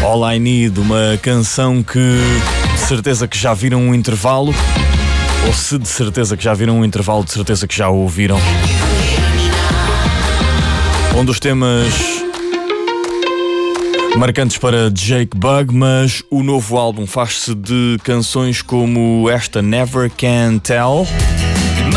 All I Need, uma canção que de certeza que já viram um intervalo, ou se de certeza que já viram um intervalo, de certeza que já o ouviram. Um dos temas marcantes para Jake Bugg, mas o novo álbum faz-se de canções como esta Never Can Tell.